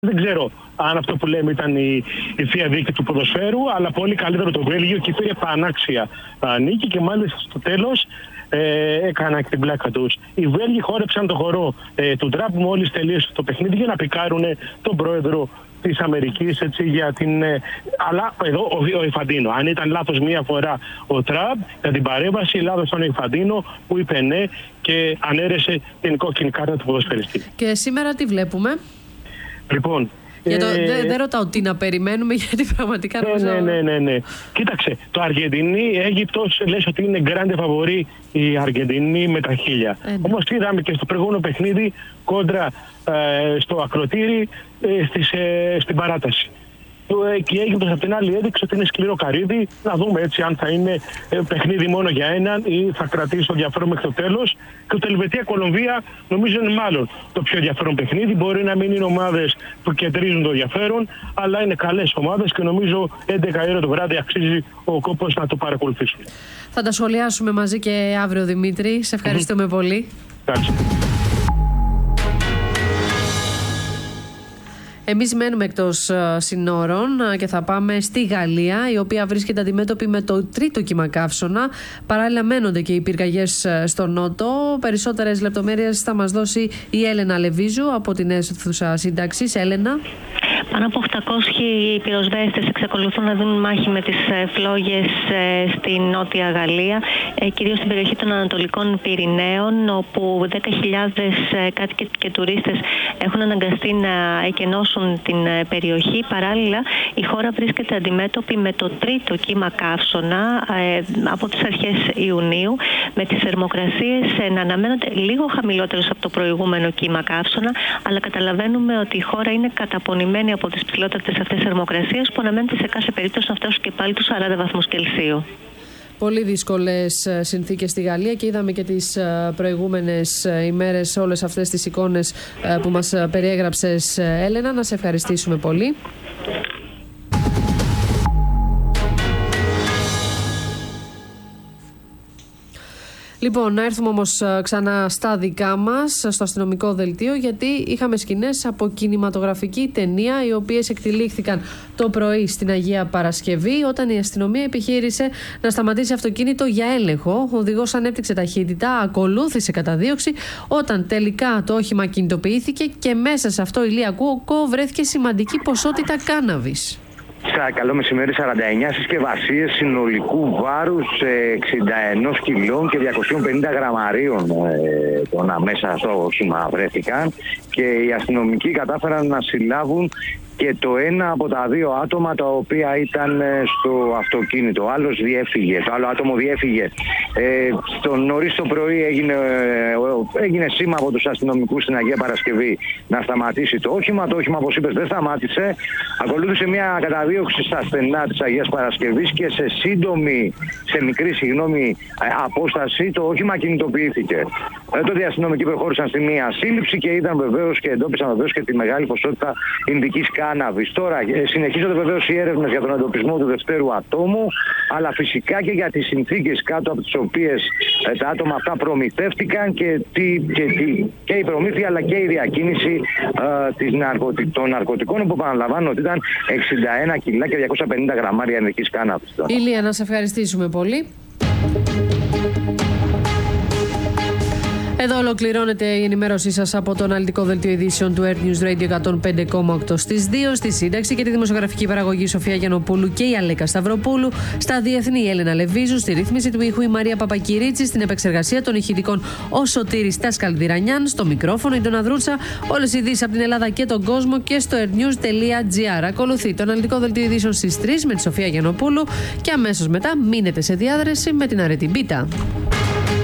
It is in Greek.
Δεν ξέρω αν αυτό που λέμε ήταν η θεία δίκη του ποδοσφαίρου, αλλά πολύ καλύτερο το Βέλγιο και πήρε πανάξια νίκη και μάλιστα στο τέλος έκαναν και την πλάκα τους. Οι Βέλγοι χόρεψαν το χορό του Τραμπ μόλις τελείωσε το παιχνίδι για να πικάρουν τον πρόεδρο της Αμερικής, έτσι, για την... αλλά εδώ ο Ιφαντίνο. Αν ήταν λάθος μία φορά ο Τραμπ για την παρέμβαση, λάθος ήταν ο Ιφαντίνο που είπε ναι και ανέρεσε την κόκκινη κάρτα του ποδοσφαιριστή. Και σήμερα τι βλέπουμε? Λοιπόν, δεν ρωτάω τι να περιμένουμε, γιατί πραγματικά ναι. Κοίταξε, το Αργεντινή-Αίγυπτος λες ότι είναι grande favori η Αργεντινή με τα 1000. Όμως είδαμε και στο προηγούμενο παιχνίδι κόντρα στο ακροτήρι στην παράταση. Και η Αίγυπτος απ' την άλλη έδειξε ότι είναι σκληρό καρύδι. Να δούμε έτσι αν θα είναι παιχνίδι μόνο για έναν ή θα κρατήσει το ενδιαφέρον μέχρι το τέλος. Και το Ελβετία-Κολομβία νομίζω είναι μάλλον το πιο ενδιαφέρον παιχνίδι. Μπορεί να μην είναι ομάδες που κεντρίζουν το ενδιαφέρον, αλλά είναι καλές ομάδες και νομίζω 11 ώρα το βράδυ αξίζει ο κόπος να το παρακολουθήσουμε. Θα τα σχολιάσουμε μαζί και αύριο, Δημήτρη. Σε ευχαριστούμε πολύ. Ευχαριστώ. Εμείς μένουμε εκτός συνόρων και θα πάμε στη Γαλλία, η οποία βρίσκεται αντιμέτωπη με το τρίτο κύμα καύσωνα. Παράλληλα μένονται και οι πυρκαγιές στο νότο. Περισσότερες λεπτομέρειες θα μας δώσει η Έλενα Λεβίζου από την αίθουσα σύνταξης. Έλενα. Πάνω από 800 πυροσβέστες εξακολουθούν να δίνουν μάχη με τις φλόγες στη Νότια Γαλλία, κυρίως στην περιοχή των Ανατολικών Πυρηναίων, όπου 10.000 κάτοικοι και τουρίστες έχουν αναγκαστεί να εκενώσουν την περιοχή. Παράλληλα, η χώρα βρίσκεται αντιμέτωπη με το τρίτο κύμα καύσωνα από τις αρχές Ιουνίου, με τις θερμοκρασίες να αναμένονται λίγο χαμηλότερες από το προηγούμενο κύμα καύσωνα, αλλά καταλαβαίνουμε ότι η χώρα είναι καταπονημένη από τις ψηλότερες αυτές θερμοκρασίες που αναμένεται σε κάθε περίπτωση να φτάσουν και πάλι τους 40 βαθμούς Κελσίου. Πολύ δύσκολες συνθήκες στη Γαλλία και είδαμε και τις προηγούμενες ημέρες όλες αυτές τις εικόνες που μας περιέγραψες, Έλενα. Να σε ευχαριστήσουμε πολύ. Λοιπόν, να έρθουμε όμως ξανά στα δικά μας, στο αστυνομικό δελτίο, γιατί είχαμε σκηνές από κινηματογραφική ταινία, οι οποίες εκτυλίχθηκαν το πρωί στην Αγία Παρασκευή, όταν η αστυνομία επιχείρησε να σταματήσει αυτοκίνητο για έλεγχο. Ο οδηγός ανέπτυξε ταχύτητα, ακολούθησε καταδίωξη, όταν τελικά το όχημα κινητοποιήθηκε και μέσα σε αυτό, Ηλία Κούκο, βρέθηκε σημαντική ποσότητα κάναβης. Καλό μεσημέρι, 49 συσκευασίες συνολικού βάρους 61 κιλών και 250 γραμμαρίων μέσα στο όχημα βρέθηκαν και οι αστυνομικοί κατάφεραν να συλλάβουν και το ένα από τα δύο άτομα τα οποία ήταν στο αυτοκίνητο. Το άλλο άτομο διέφυγε. Νωρίς το πρωί έγινε σήμα από τους αστυνομικούς στην Αγία Παρασκευή να σταματήσει το όχημα. Το όχημα, όπως είπες, δεν σταμάτησε. Ακολούθησε μια καταδίωξη στα στενά της Αγίας Παρασκευής και σε μικρή απόσταση το όχημα κινητοποιήθηκε. Τότε οι αστυνομικοί προχώρησαν στη μία σύλληψη και εντόπισαν βεβαίως και τη μεγάλη ποσότητα ινδικής κάναβης. Τώρα συνεχίζονται βεβαίως οι έρευνες για τον εντοπισμό του δευτέρου ατόμου, αλλά φυσικά και για τις συνθήκες κάτω από τις οποίες τα άτομα αυτά προμηθεύτηκαν και η προμήθεια αλλά και η διακίνηση των ναρκωτικών, που επαναλαμβάνω ότι ήταν 61 κιλά και 250 γραμμάρια ινδικής κάναβης. Ηλία, να σε ευχαριστήσουμε πολύ. Εδώ ολοκληρώνεται η ενημέρωσή σας από το αναλυτικό δελτίο ειδήσεων του Earth News Radio 105,8 στις 2, στη σύνταξη και τη δημοσιογραφική παραγωγή Σοφία Γιαννοπούλου και η Αλέκα Σταυροπούλου, στα διεθνή η Έλενα Λεβίζου, στη ρύθμιση του ήχου η Μαρία Παπακυρίτση, στην επεξεργασία των ηχητικών ο Σωτήρης Τάσκαλ-Διρανιάν, στο μικρόφωνο η Ντόνα Δρούτσα. Όλες οι ειδήσεις από την Ελλάδα και τον κόσμο και στο earthnews.gr. Ακολουθεί το αναλυτικό δελτίο ειδήσεων στις 3 με τη Σοφία Γιαννοπούλου και αμέσως μετά μείνετε σε διάδραση με την Αρετή Μπίτα.